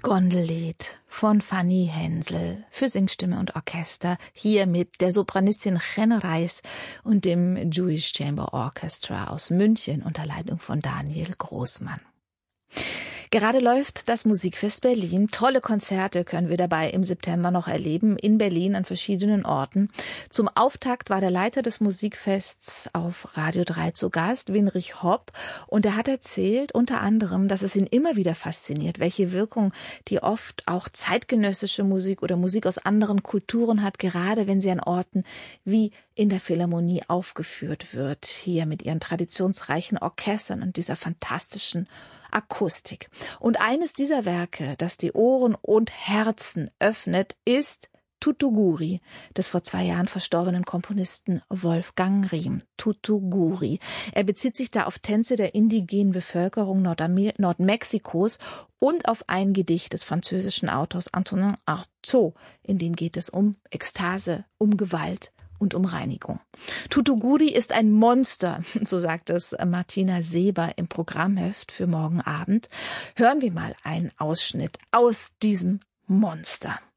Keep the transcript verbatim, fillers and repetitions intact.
Gondellied von Fanny Hensel für Singstimme und Orchester, hier mit der Sopranistin Chen Reis und dem Jewish Chamber Orchestra aus München unter Leitung von Daniel Großmann. Gerade läuft das Musikfest Berlin. Tolle Konzerte können wir dabei im September noch erleben, in Berlin an verschiedenen Orten. Zum Auftakt war der Leiter des Musikfests auf Radio drei zu Gast, Winrich Hopp. Und er hat erzählt, unter anderem, dass es ihn immer wieder fasziniert, welche Wirkung die oft auch zeitgenössische Musik oder Musik aus anderen Kulturen hat, gerade wenn sie an Orten wie in der Philharmonie aufgeführt wird, hier mit ihren traditionsreichen Orchestern und dieser fantastischen Akustik. Und eines dieser Werke, das die Ohren und Herzen öffnet, ist Tutuguri, des vor zwei Jahren verstorbenen Komponisten Wolfgang Riem. Tutuguri. Er bezieht sich da auf Tänze der indigenen Bevölkerung Nordam- Nordmexikos und auf ein Gedicht des französischen Autors Antonin Artaud. In dem geht es um Ekstase, um Gewalt und um Reinigung. Tutuguri ist ein Monster, so sagt es Martina Seber im Programmheft für morgen Abend. Hören wir mal einen Ausschnitt aus diesem Monster.